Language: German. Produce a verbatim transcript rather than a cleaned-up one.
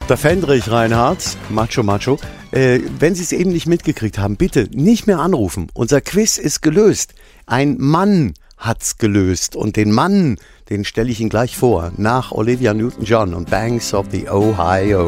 Doktor Fendrich, Reinhard, Macho Macho. Äh, wenn Sie es eben nicht mitgekriegt haben, bitte nicht mehr anrufen. Unser Quiz ist gelöst. Ein Mann hat's gelöst. Und den Mann, den stelle ich Ihnen gleich vor, nach Olivia Newton-John und Banks of the Ohio.